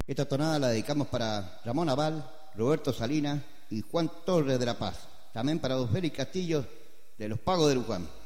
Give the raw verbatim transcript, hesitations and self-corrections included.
Esta tonada la dedicamos para Ramón Aval, Roberto Salinas y Juan Torres de La Paz. También para don Félix Castillo de Los Pagos de Luján.